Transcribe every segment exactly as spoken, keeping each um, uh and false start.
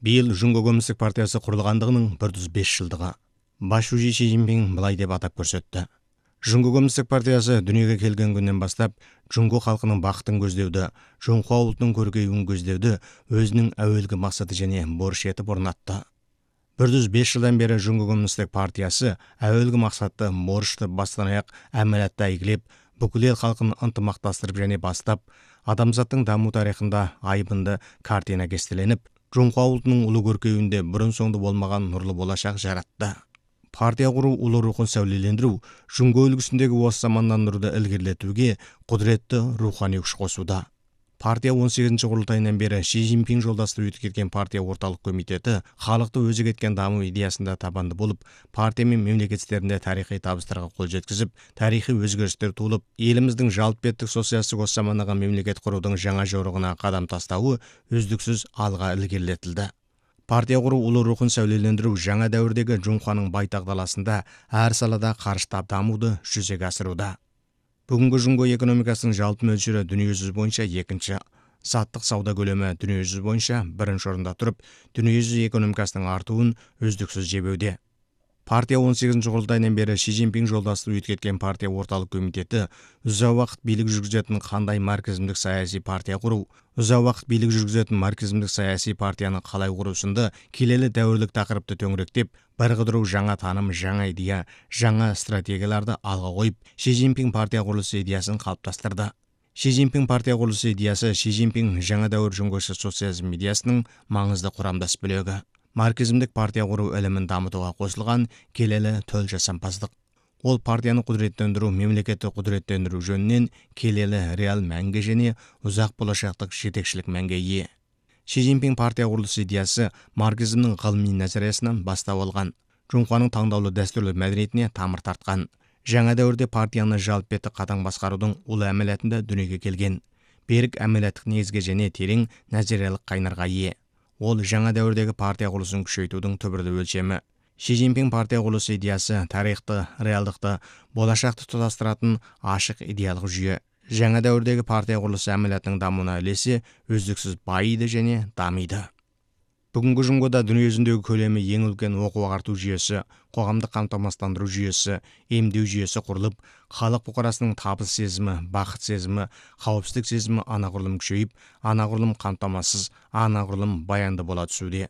Биыл Жунго Коммунистік партиясы құрылғандығының бір жүз бес жылдығы. Башужи Ши Цзиньпин былай деп атап көрсетті. Жунго Коммунистік партиясы дүниеге келген күннен бастап Жунго халқының бақытын көздеуді, Жунхуа ұлтының көркеюін көздеуді өзінің әуелгі мақсаты және борыш етіп орнатты. бір жүз бес жылдан бері Жунго Коммунистік партиясы әуелгі мақсатты борышты бастан аяқ әмәлатты әйгілеп, бүкіл ел халқын ынтымақтастырып және бастап, адамзаттың даму тарихында айбынды картина кестеленіп, Жунхуа ұлтының ұлы көркеюінде бұрын соңды болмаған нұрлы болашақ жаратты. Партия құру ұлы рухын сәулелендіру, Жунго үлгісіндегі осы заманнан нұрды ілгерілетуге құдіретті рухани күш қосуда. Партия он сегізінші құрылтайынан бері Ши Цзиньпин жолдасты өткерген партия орталық комитеті халықты өзі кеткен даму идеясында табанды болып, партия мен мемлекет істерінде тарихи табыстарға қол жеткізіп, тарихи өзгерістер туылып, еліміздің жалпы социалистік осы замандағы мемлекет құрудың жаңа жорығына қадам тастауы үздіксіз алға ілгерілетілді. Партия құру ұлы рухын сәулелендіру жаңа дәуірдегі Жунхуаның байтақ даласында әр салада қарыштап дамуды жүзеге асыруда. Бүгінгі Жунго экономикасының жалпы мөлшері дүниежүзі бойынша екінші, саттық сауда көлемі дүниежүзі бойынша бірінші орында тұрып, дүниежүзі экономикасының артуын үздіксіз жебеуде. Партия он сегізінші құрылтайынан бері Ши Цзиньпин жолдасты өткерген партия орталық комитеті ұзақ уақыт билік жүргізетін қандай марксизмдік саяси партия құру, ұзақ уақыт билік жүргізетін марксизмдік саяси партияны қалай құру сынды келелі дәуірлік тақырыпты төңіректеп, бір қыдыру жаңа таным, жаңа идея, жаңа стратегияларды алға қойып, Ши Цзиньпин партия құрылысы идеясын қалыптастырды. Ши Цзиньпин партия құрылысы идеясы Ши Цзиньпин жаңа дәуір Жунгошы социализм идеясының маңызды құрамдас бөлігі. Марксизмдік партия құру ілімін дамытуға қосылған келелі төл жасампаздық. Ол партияны құдіреттендіру, мемлекетті құдіреттендіру жөнінен келелі реал мәнге және ұзақ болашақтық жетекшілік мәнге ие. Ши Цзиньпин партия құрылысы идеясы марксизмнің ғылыми назариясынан бастау алған, Жунхуаның таңдаулы дәстүрлі мәдениетіне тамыр тартқан. Жаңа дәуірде партияны жалпы қатаң басқарудың ұлы әмелетінде дүниеге келген. Берік әмелеттік негізге және терең назариялық қайнарға ие. Ол жаңа дәуірдегі партия құрылысын күшейтудің түбірлі өлшемі. Ши Цзиньпин партия құрылысы идеясы тарихты, реалдықты, болашақты тұтастыратын ашық идеялық жүйе. Жаңа дәуірдегі партия құрылысы әмелетінің дамуына үлесі үздіксіз байиды және дамиды. Бүгінгі Жунгода дүниежүзіндегі көлемі ең үлкен оқу ағарту жүйесі, қоғамдық қамтамасыздандыру жүйесі, емдеу жүйесі құрылып, халық бұқарасының табыс сезімі, бақыт сезімі, қауіпсіздік сезімі анағұрлым күшейіп, анағұрлым қамтамасыз, анағұрлым баянды бола түсуде.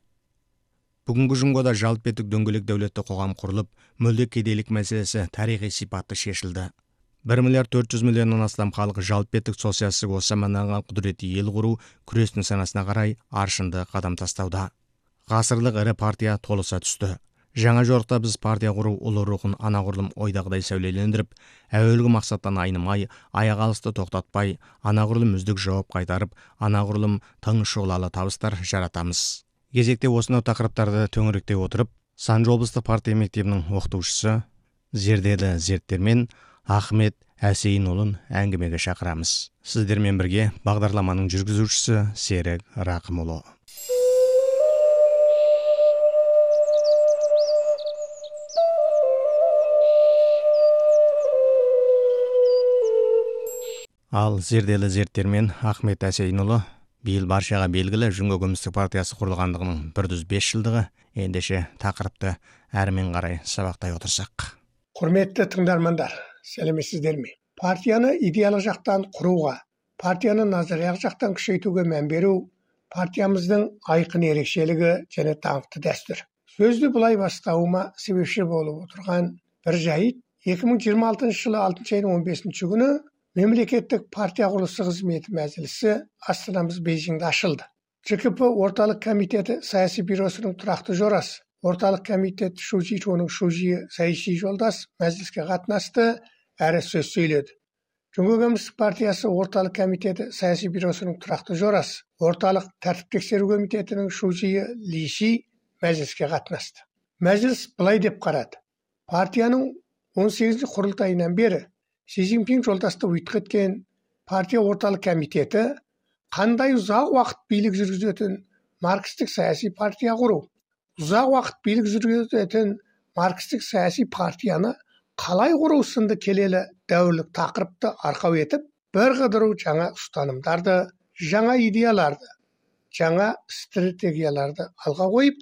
Бүгінгі Жунгода жалпы дөңгелек дәулетті қоғам құрылып, мүлде кедейлік мәселесі тарихи сипатты шешілді. бір миллиард төрт жүз миллионнан астам халық жалпы социалистік осы заманнан құдіретті ел құру күрестің санасына қарай аршынды қадам тастауда. Ғасырлық ірі партия толыса түсті. Жаңа жорықта біз партия құру ұлы рухын анағұрлым ойдағыдай сәулелендіріп, әуелгі мақсаттан айнымай, аяқ алысты тоқтатпай, анағұрлым үздік жауап қайтарып, анағұрлым тың шұғылалы табыстар жаратамыз. Кезекте осынау тақырыптарды төңіректей отырып, Санжы облыстық партия мектебінің оқытушысы Зерделі Зерттермен Ахмет Әсейінұлын әңгімеге шақырамыз. Сіздермен бірге бағдарламаның жүргізушісі Серік Рақымұлы. Ал Зерделі Зерттермен Ахмет Әсейінұлы биыл баршаға белгілі Жунго Коммунистік партиясы құрылғандығының бір жүз бес жылдығы. Ендеше тақырыпты әрмен қарай сабақтай отырсақ. Құрметті тыңдармандар, сәлеметсіздер ме? Партияны идеялық жақтан құруға, партияны назариялық жақтан күшейтуге мән беру партиямыздың айқын ерекшелігі және даңқты дәстүр. Сөзді бұлай бастауыма себепші болып отырған бір жайт, екі мың жиырма алтыншы жылы алтыншы айдың он бесінші күні мемлекеттік партия құрылысы қызметі мәжілісі астанамыз Бейжіңде ашылды. ЖКП орталық комитеті саяси бюросының тұрақты жорасы, орталық комитет Шужи Чоның Шужи саяси жолдас мәжіліске қатынасты, әрі сөз сөйледі. Жунго Коммунистік партиясы орталық комитеті саяси бюросының тұрақты жорасы, орталық тәртіп тексеру комитетінің Шужи Лиши мәжіліске қатынасты. Мәжіліс былай деп қарады. Партияның он сегізінші құрылтайынан бері Ши Цзиньпин жолдасты өткерген партия орталық комитеті қандай ұзақ уақыт билік жүргізетін маркстік саяси партия құру, ұзақ уақыт билік жүргізетін маркстік саяси партияны қалай құру сынды келелі дәуірлік тақырыпты арқау етіп, бір қыдыру жаңа ұстанымдарды, жаңа идеяларды, жаңа стратегияларды алға қойып,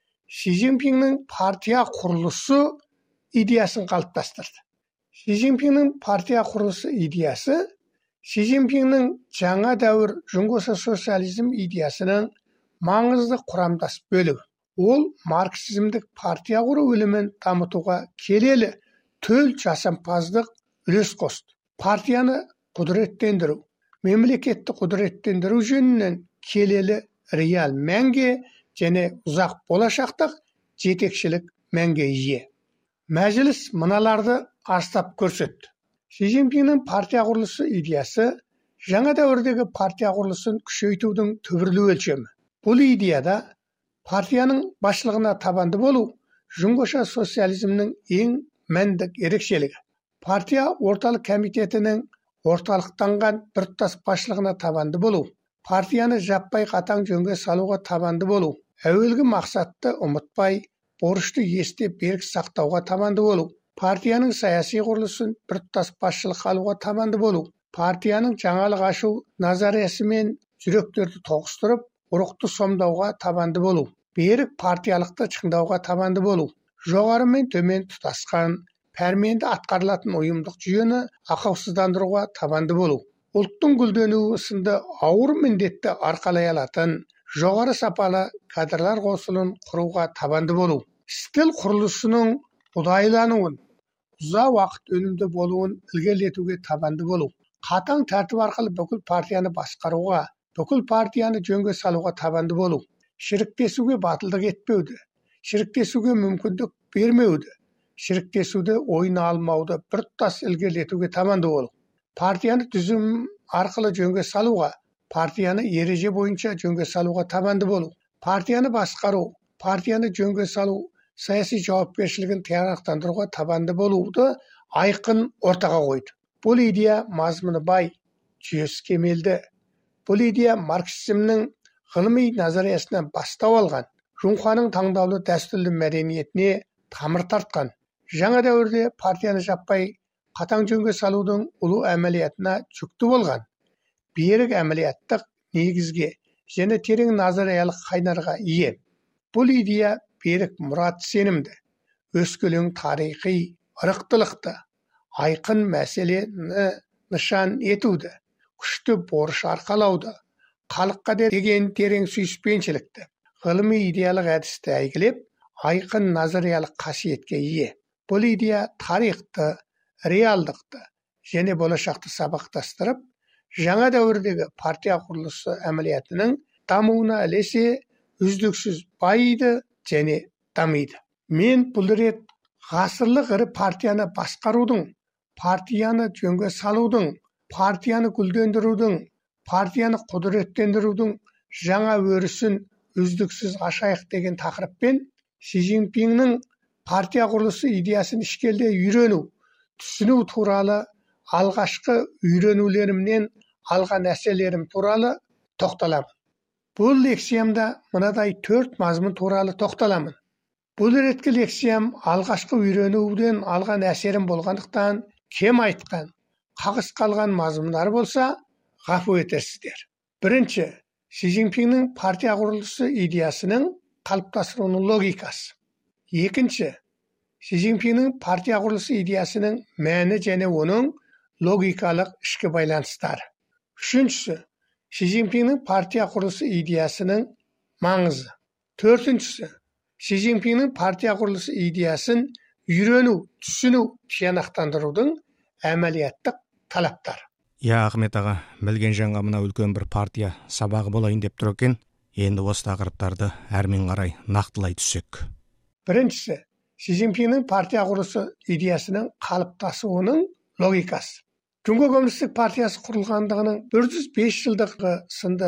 Си Цзиньпиннің партия құрылысы идеясын қалыптастырды. Си Цзиньпиннің партия құрылысы идеясы Си Цзиньпиннің жаңа дәуір жұңгоша социализм идеясының маңызды құрамдас бөлігі. Ол марксизмдік партия құру ілімін дамытуға келелі төл жасампаздық үлес қосты. Партияны құдыреттендіру, мемлекетті құдыреттендіру жөнінен келелі реал мәнге және ұзақ болашақтық жетекшілік мәнге ие. Мәжіліс мыналарды астап көрсетті. Си Цзиньпиннің партия құрылысы идеясы жаңа дәуірдегі партия құрылысын күшейтудің түбірлі өлшемі. Бұл идеяда партияның басшылығына табанды болу жұңгоша социализмнің ең мәндік ерекшелігі. Партия орталық комитетінің орталықтанған біртұтас басшылығына табанды болу, партияны жаппай қатаң жөнге салуға табанды болу, әуелгі мақсатты ұмытпай, борышты есте берік сақтауға табанды болу, партияның саяси құрылысын біртұтас басшылық алуға табанды болу, партияның жаңалық ашу назариясымен жүректерді тоғыстырып, ұрықты сомдауға табанды болу, берік партиялықты шыңдауға табанды болу, жоғары мен төмен тұтасқан, пәрменді атқарылатын ұйымдық жүйені ақаусыздандыруға табанды болу, ұлттың гүлденуі сынды ауыр міндетті арқалай алатын жоғары сапалы кадрлар қосылын құруға табанды болу, стил құрылысының ұдайылануын, ұзақ уақыт өнімді болуын ілгерілетуге табанды болу, қатаң тәртіп арқылы бүкіл партияны басқаруға, бүкіл партияны жөнге салуға табанды болу, шіріктесуге батылдық етпеуді, шіріктесуге мүмкіндік бермеуді, шіріктесуді ойына алмауды біртұтас ілгерілетуге табанды болу, партияны түзім арқылы жөнге салуға, партияны ереже бойынша жөнге салуға табанды болу, партияны басқару, партияны жөнге салу, саяси жауапкершілігін тиянақтандыруға табанды болуды айқын ортаға қойды. Бұл идея мазмұны бай, жүйесі кемелді. Бұл идея марксизмнің ғылыми назариясынан бастау алған, Жұңханың таңдаулы дәстүрлі мәдениетіне тамыр тартқан. Жаңа дәуірде партияны жаппай қатаң жөнге салудың ұлы әмәлиятына жүкті болған. Берік әмәлияттық негізге және терең назариялық қайнарға ие. Бұл идея берік мұрат сенімді, өскелең тарихи ырықтылықты, айқын мәселені нышан етуді, күшті борыш арқалауды, халыққа деген терең сүйіспеншілікті, ғылыми идеялық әдісті әйгілеп, айқын назариялық қасиетке ие. Бұл идея тарихты, реалдықты және болашақты сабақтастырып, жаңа дәуірдегі партия құрылысы әмәлиятының дамуына ілесе үздіксіз байиды және дамиды. Мен бұл рет ғасырлық ірі партияны басқарудың, партияны жөнге салудың, партияны гүлдендірудің, партияны құдыреттендірудің жаңа өрісін үздіксіз ашайық деген тақырыппен Си Цзиньпиннің партия құрылысы идеясын ішкелде үйрену, түсіну туралы алғашқы үйренулерімнен алған әсерлерім туралы тоқталамын. Бұл лекциямда мынадай төрт мазмұн туралы тоқталамын. Бұл реткі лекциям алғашқы үйренуден алған әсерім болғандықтан кем айтқан, қағыс қалған мазмұндар болса, ғафу етесіздер. Бірінші, Си Цзиньпиннің партия құрылысы идеясының қалыптасуының логикасы. Екінші, Си Цзиньпиннің партия құрылысы идеясының мәні және оның логикалық ішкі байланыстары. Үшіншісі, Си Цзиньпиннің партия құрылысы идеясының маңызы. Төртіншісі, Си Цзиньпиннің партия құрылысы идеясын үйрену, түсіну, тиянақтандырудың әмәлияттық талаптары. Я, Ахмет аға, білген жаңға мына үлкен бір партия сабағы болайын деп тұр екен. Енді осы тақырыптарды әрмен қарай нақтылай түссек. Біріншісі, Си Цзиньпиннің партия құрылысы идеясының қалыптасуының логикасы. Жұңго коммунистік партиясы құрылғандығының бір жүз бес жылдығы сынды